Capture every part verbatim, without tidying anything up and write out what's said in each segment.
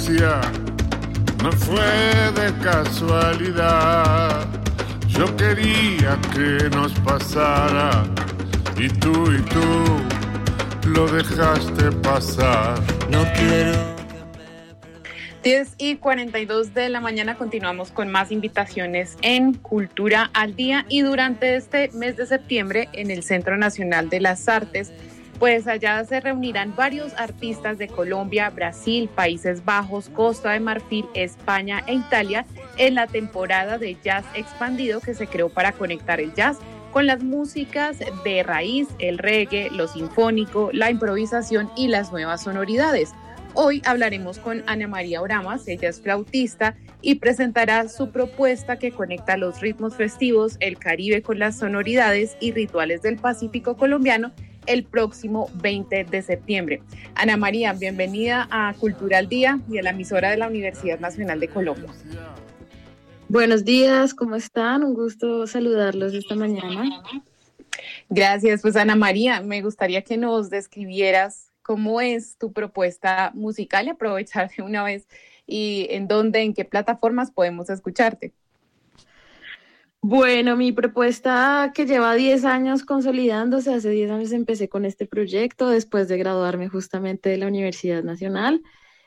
ausencia no fue de casualidad. Yo quería que nos pasara y tú y tú lo dejaste pasar. No quiero. diez y cuarenta y dos de la mañana continuamos con más invitaciones en Cultura al Día, y durante este mes de septiembre en el Centro Nacional de las Artes, pues allá se reunirán varios artistas de Colombia, Brasil, Países Bajos, Costa de Marfil, España e Italia en la temporada de Jazz Expandido, que se creó para conectar el jazz con las músicas de raíz, el reggae, lo sinfónico, la improvisación y las nuevas sonoridades. Hoy hablaremos con Ana María Oramas, ella es flautista y presentará su propuesta que conecta los ritmos festivos, el Caribe con las sonoridades y rituales del Pacífico colombiano el próximo veinte de septiembre. Ana María, bienvenida a Cultura al Día y a la emisora de la Universidad Nacional de Colombia. Buenos días, ¿cómo están? Un gusto saludarlos esta mañana. Gracias, pues Ana María, me gustaría que nos describieras cómo es tu propuesta musical y aprovechar de una vez y en dónde, en qué plataformas podemos escucharte. Bueno, mi propuesta que lleva diez años consolidándose, hace diez años empecé con este proyecto después de graduarme justamente de la Universidad Nacional.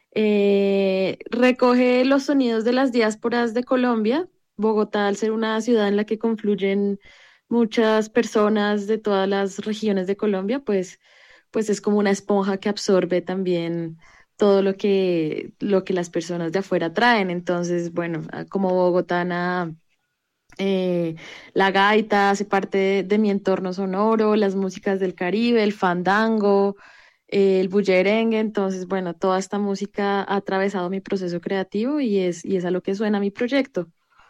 Eh, recoge los sonidos de las diásporas de Colombia. Bogotá, al ser una ciudad en la que confluyen muchas personas de todas las regiones de Colombia, pues pues es como una esponja que absorbe también todo lo que, lo que las personas de afuera traen. Entonces, bueno, como bogotana, eh, la gaita hace parte de, de mi entorno sonoro, las músicas del Caribe, el fandango, eh, el bullerengue. Entonces, bueno, toda esta música ha atravesado mi proceso creativo y es, y es a lo que suena mi proyecto.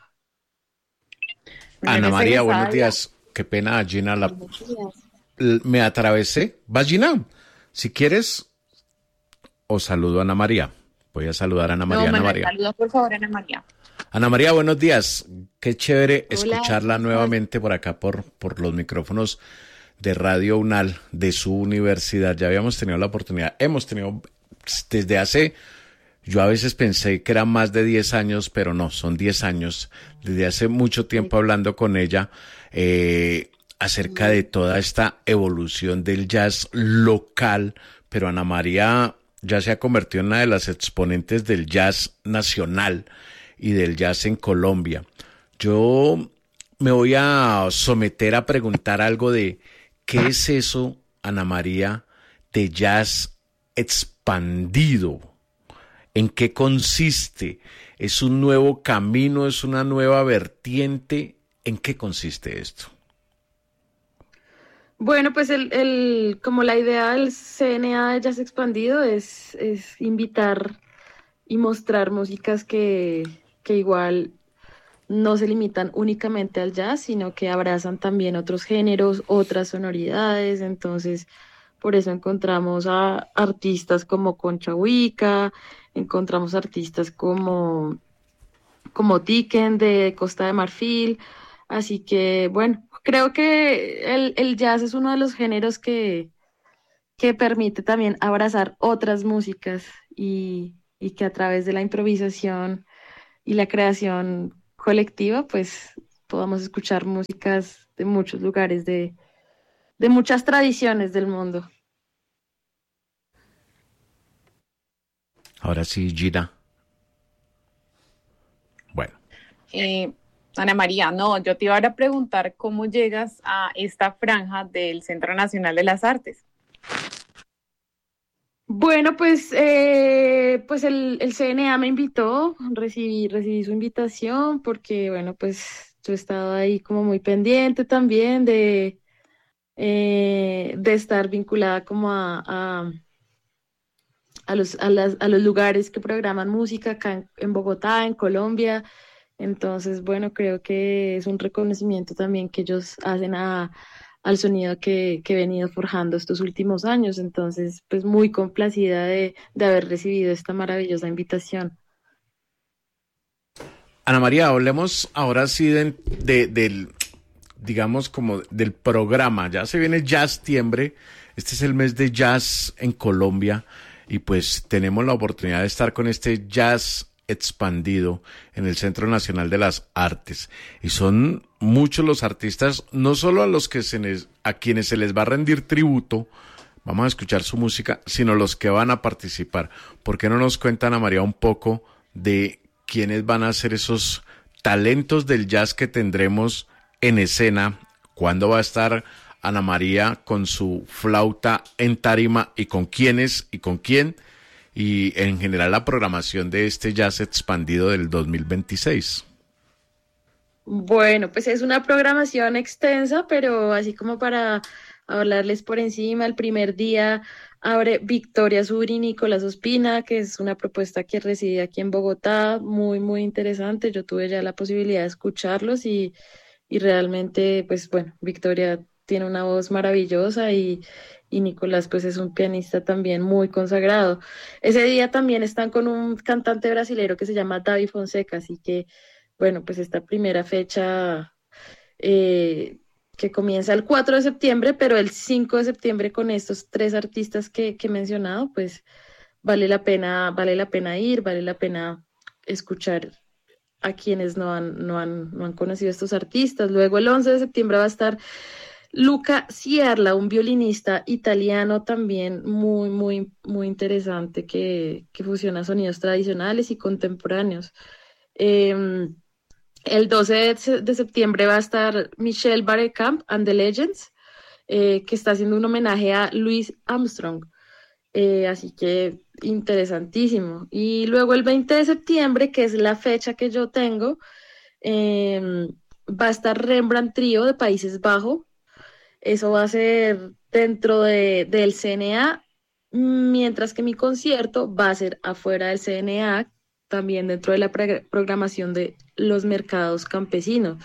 Ana María, buenos días. Qué pena, Gina, la... me atravesé. ¿Vas, Gina? Si quieres, os saludo a Ana María. Voy a saludar a Ana María. No, Ana María. Saludos, por favor, Ana María. Ana María, buenos días. Qué chévere Hola, escucharla nuevamente por acá, por, por los micrófonos de Radio UNAL, de su universidad. Ya habíamos tenido la oportunidad, hemos tenido desde hace, yo a veces pensé que eran más de diez años, pero no, son diez años. Desde hace mucho tiempo hablando con ella, eh, acerca de toda esta evolución del jazz local, pero Ana María ya se ha convertido en una de las exponentes del jazz nacional y del jazz en Colombia. Yo me voy a someter a preguntar algo de ¿qué es eso, Ana María, de jazz expandido? ¿En qué consiste? ¿Es un nuevo camino? ¿Es una nueva vertiente? ¿En qué consiste esto? Bueno, pues el, el, como la idea del C N A de Jazz Expandido es, es invitar y mostrar músicas que, que igual no se limitan únicamente al jazz, sino que abrazan también otros géneros, otras sonoridades. Entonces, por eso encontramos a artistas como Concha Huica, encontramos artistas como, como Tiken de Costa de Marfil. Así que, bueno, creo que el, el jazz es uno de los géneros que, que permite también abrazar otras músicas y, y que a través de la improvisación y la creación colectiva, pues podamos escuchar músicas de muchos lugares, de, de muchas tradiciones del mundo. Ahora sí, Gina. Bueno. Eh, Ana María, no, yo te iba a preguntar cómo llegas a esta franja del Centro Nacional de las Artes. Bueno, pues, eh, pues el, el C N A me invitó, recibí, recibí su invitación porque, bueno, pues yo he estado ahí como muy pendiente también de, eh, de estar vinculada como a, a, a, los, a, las, a los lugares que programan música acá en, en Bogotá, en Colombia. Entonces, bueno, creo que es un reconocimiento también que ellos hacen a, al sonido que, que he venido forjando estos últimos años. Entonces, pues muy complacida de, de haber recibido esta maravillosa invitación. Ana María, hablemos ahora sí de, de, del, digamos, como del programa. Ya se viene Jazz Tiembre. Este es el mes de jazz en Colombia. y pues tenemos la oportunidad de estar con este jazz expandido en el Centro Nacional de las Artes, y son muchos los artistas, no solo a los que se les, a quienes se les va a rendir tributo, vamos a escuchar su música, sino los que van a participar. ¿Por qué no nos cuentan, Ana María, un poco de quiénes van a ser esos talentos del jazz que tendremos en escena? ¿Cuándo va a estar Ana María con su flauta en tarima, y con quiénes y con quién? Y en general la programación de este jazz expandido del dos mil veintiséis. Bueno, pues es una programación extensa, pero así como para hablarles por encima, el primer día abre Victoria Sur y Nicolás Ospina, que es una propuesta que reside aquí en Bogotá, muy, muy interesante. Yo tuve ya la posibilidad de escucharlos y, y realmente, pues bueno, Victoria tiene una voz maravillosa y, y Nicolás pues es un pianista también muy consagrado. Ese día también están con un cantante brasilero que se llama Davi Fonseca, así que bueno, pues esta primera fecha eh, que comienza el cuatro de septiembre, pero el cinco de septiembre con estos tres artistas que, que he mencionado, pues vale la pena, vale la pena ir, vale la pena escuchar a quienes no han, no han, no han conocido estos artistas. Luego el once de septiembre va a estar Luca Ciarla, un violinista italiano también muy, muy, muy interesante que, que fusiona sonidos tradicionales y contemporáneos. Eh, el doce de septiembre va a estar Michelle Barecamp and the Legends, eh, que está haciendo un homenaje a Louis Armstrong. Eh, así que interesantísimo. Y luego el veinte de septiembre, que es la fecha que yo tengo, eh, va a estar Rembrandt Trio de Países Bajos. Eso va a ser dentro de, del C N A, mientras que mi concierto va a ser afuera del C N A, también dentro de la pre- programación de los mercados campesinos.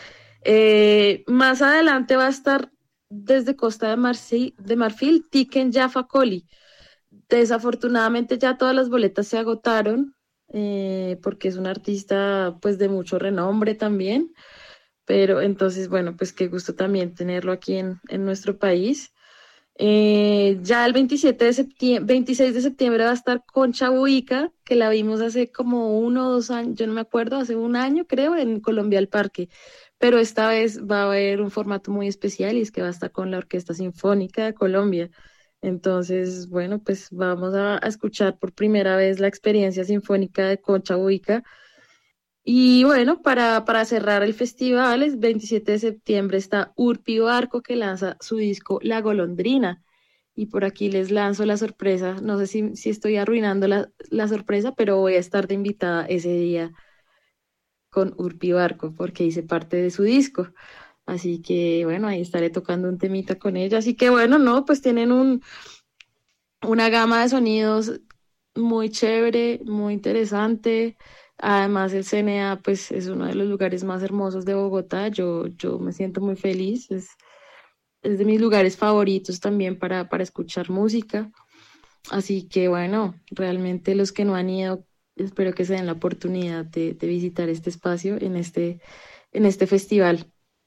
Eh, más adelante va a estar desde Costa de, Marci- de Marfil, Tiken Jaffa Koli. Desafortunadamente ya todas las boletas se agotaron, eh, porque es un artista pues de mucho renombre también. Pero entonces, bueno, pues qué gusto también tenerlo aquí en, en nuestro país. Eh, ya el veintisiete de septiembre, veintiséis de septiembre va a estar Concha Buica, que la vimos hace como uno o dos años, yo no me acuerdo, hace un año creo, en Colombia al Parque. Pero esta vez va a haber un formato muy especial y es que va a estar con la Orquesta Sinfónica de Colombia. Entonces, bueno, pues vamos a, a escuchar por primera vez la experiencia sinfónica de Concha Buica. Y bueno, para, para cerrar el festival, el veintisiete de septiembre está Urpi Barco, que lanza su disco La Golondrina. Y por aquí les lanzo la sorpresa. No sé si, si estoy arruinando la, la sorpresa, pero voy a estar de invitada ese día con Urpi Barco, porque hice parte de su disco. Así que bueno, ahí estaré tocando un temita con ella. Así que bueno, no, pues tienen un, una gama de sonidos muy chévere, muy interesante. Además, el C N A pues es uno de los lugares más hermosos de Bogotá. Yo, yo me siento muy feliz. Es, es de mis lugares favoritos también para, para escuchar música. Así que bueno, realmente los que no han ido, espero que se den la oportunidad de, de visitar este espacio en este, en este festival.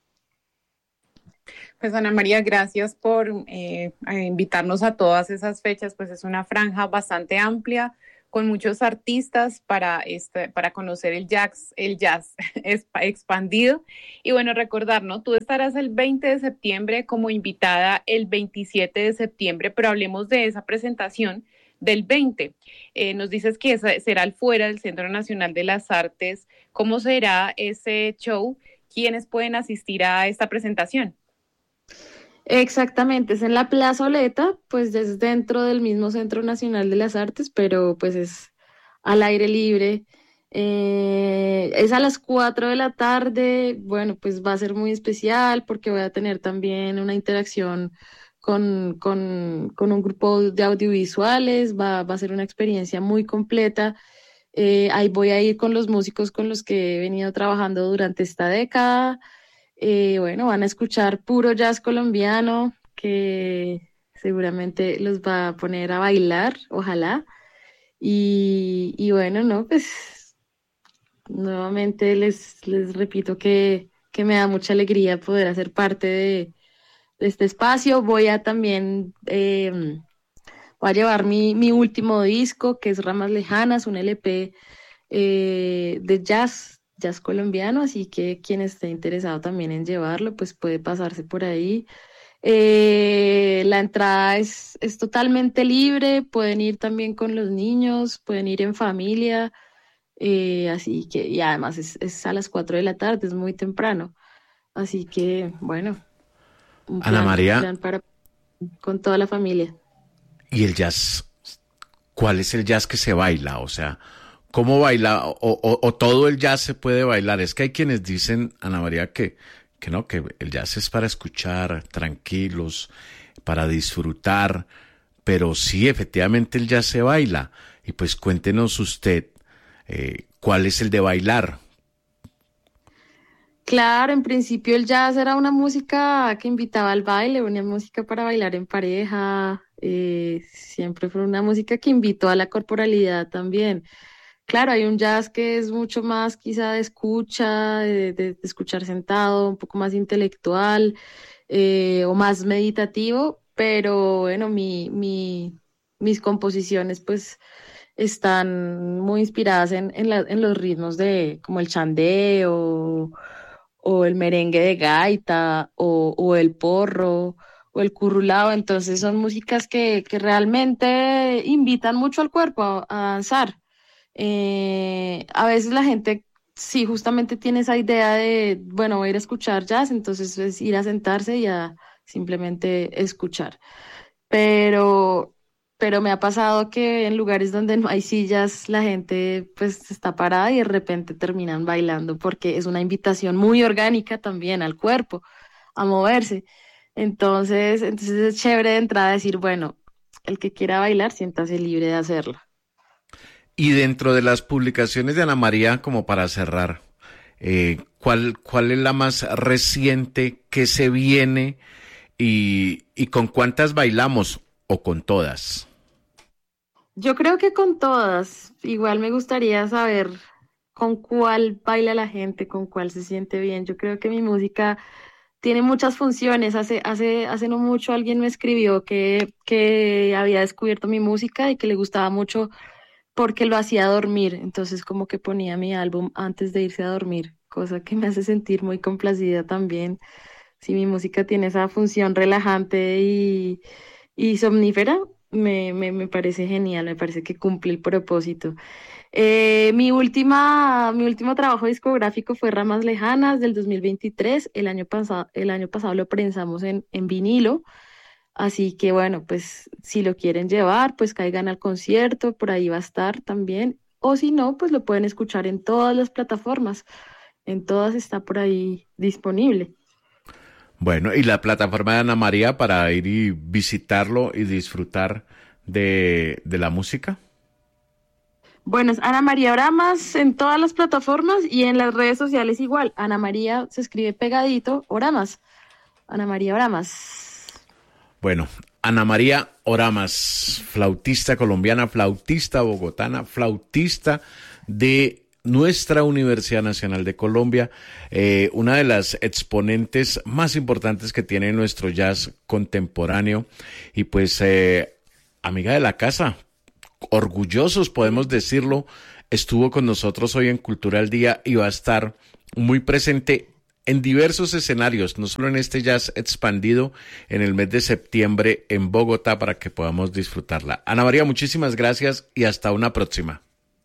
Pues Ana María, gracias por eh, invitarnos a todas esas fechas. Pues es una franja bastante amplia, con muchos artistas para, este, para conocer el jazz, el jazz expandido. Y bueno, recordar, ¿no? Tú estarás el veinte de septiembre como invitada el veintisiete de septiembre, pero hablemos de esa presentación del veinte. Eh, nos dices que esa será al fuera del Centro Nacional de las Artes. ¿Cómo será ese show? ¿Quiénes pueden asistir a esta presentación? Exactamente, es en la plazoleta, pues es dentro del mismo Centro Nacional de las Artes, pero pues es al aire libre. Eh, es a las cuatro de la tarde. Bueno, pues va a ser muy especial porque voy a tener también una interacción con, con, con un grupo de audiovisuales. Va, va a ser una experiencia muy completa. Eh, ahí voy a ir con los músicos con los que he venido trabajando durante esta década. Eh, bueno, van a escuchar puro jazz colombiano que seguramente los va a poner a bailar, ojalá. Y, y bueno, no, pues nuevamente les, les repito que, que me da mucha alegría poder hacer parte de, de este espacio. Voy a también, eh, voy a llevar mi, mi último disco, que es Ramas Lejanas, un L P eh, de jazz, jazz colombiano, así que quien esté interesado también en llevarlo, pues puede pasarse por ahí. Eh, la entrada es, es totalmente libre, pueden ir también con los niños, pueden ir en familia, eh, así que, y además es, es a las cuatro de la tarde, es muy temprano, así que, bueno, un Ana plan, María, un plan para con toda la familia. ¿y el jazz? ¿Cuál es el jazz que se baila? O sea, ¿cómo baila? O, o, o todo el jazz se puede bailar. Es que hay quienes dicen, Ana María, que, que no, que el jazz es para escuchar tranquilos, para disfrutar, pero sí, efectivamente el jazz se baila. Y pues cuéntenos usted, eh, ¿cuál es el de bailar? Claro, en principio el jazz era una música que invitaba al baile, una música para bailar en pareja, eh, siempre fue una música que invitó a la corporalidad también. Claro, hay un jazz que es mucho más quizá de escucha, de, de- de escuchar sentado, un poco más intelectual, eh, o más meditativo, pero bueno, mi, mi, mis composiciones pues están muy inspiradas en, en, la- en los ritmos de como el chandeo o el merengue de gaita, o, o el porro, o el currulao. Entonces son músicas que, que realmente invitan mucho al cuerpo a, a danzar. Eh, a veces la gente, sí, justamente tiene esa idea de, bueno, voy a ir a escuchar jazz, entonces es ir a sentarse y a simplemente escuchar. Pero pero me ha pasado que en lugares donde no hay sillas, la gente pues está parada y de repente terminan bailando porque es una invitación muy orgánica también al cuerpo a moverse. Entonces, entonces es chévere de entrada decir, bueno, el que quiera bailar, siéntase libre de hacerlo. Y dentro de las publicaciones de Ana María, como para cerrar, eh, ¿cuál, cuál es la más reciente que se viene y, y con cuántas bailamos o con todas? Yo creo que con todas, igual me gustaría saber con cuál baila la gente, con cuál se siente bien. Yo creo que mi música tiene muchas funciones. Hace, hace, hace no mucho alguien me escribió que, que había descubierto mi música y que le gustaba mucho porque lo hacía dormir. Entonces como que ponía mi álbum antes de irse a dormir, cosa que me hace sentir muy complacida también. Si mi música tiene esa función relajante y, y somnífera, me, me, me parece genial, me parece que cumple el propósito. Eh, mi última, mi último trabajo discográfico fue Ramas Lejanas del dos mil veintitrés. El año pasado, el año pasado lo prensamos en, en vinilo. Así que bueno, pues si lo quieren llevar, pues caigan al concierto, por ahí va a estar también. O si no, pues lo pueden escuchar en todas las plataformas. En todas está por ahí disponible. Bueno, y la plataforma de Ana María para ir y visitarlo y disfrutar de, de la música. Bueno, es Ana María Oramas en todas las plataformas y en las redes sociales igual. Ana María se escribe pegadito, Oramas. Ana María Oramas. Bueno, Ana María Oramas, flautista colombiana, flautista bogotana, flautista de nuestra Universidad Nacional de Colombia, eh, una de las exponentes más importantes que tiene nuestro jazz contemporáneo y pues eh, amiga de la casa, orgullosos podemos decirlo, estuvo con nosotros hoy en Cultura al Día y va a estar muy presente en diversos escenarios, no solo en este jazz expandido en el mes de septiembre en Bogotá para que podamos disfrutarla. Ana María, muchísimas gracias y hasta una próxima.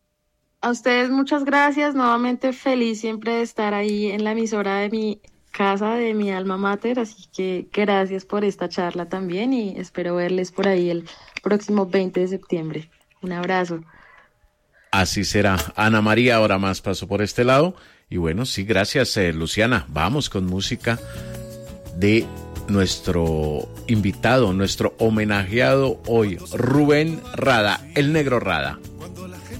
A ustedes muchas gracias, nuevamente feliz siempre de estar ahí en la emisora de mi casa, de mi alma mater, así que gracias por esta charla también y espero verles por ahí el próximo veinte de septiembre. Un abrazo. Así será. Ana María ahora más pasó por este lado y bueno, sí, gracias eh, Luciana. Vamos con música de nuestro invitado, nuestro homenajeado hoy, Rubén Rada, el Negro Rada.